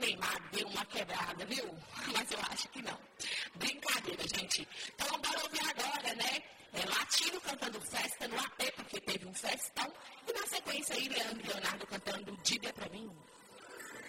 queimado, deu uma quebrada, viu? Mas eu acho que não. Brincadeira, gente. Então, bora ouvir agora, né? Latino cantando Festa no AP, porque teve um festão. E na sequência aí, Leandro e Leonardo cantando Diga Pra Mim.